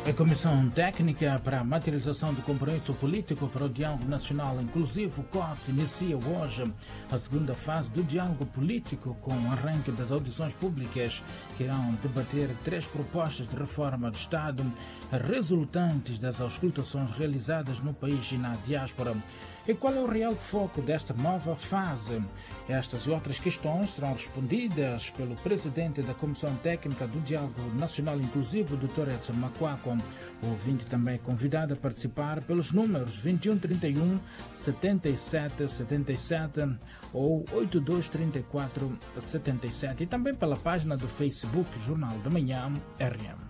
A Comissão Técnica para a Materialização do Compromisso Político para o Diálogo Nacional Inclusivo, COT, inicia hoje a segunda fase do diálogo político com o arranque das audições públicas que irão debater 3 propostas de reforma do Estado resultantes das auscultações realizadas no país e na diáspora. E qual é o real foco desta nova fase? Estas e outras questões serão respondidas pelo presidente da Comissão Técnica do Diálogo Nacional Inclusivo, Dr. Edson Macuaco. O ouvinte também é convidado a participar pelos números 2131 77 77 ou 8234 77 e também pela página do Facebook Jornal da Manhã RM.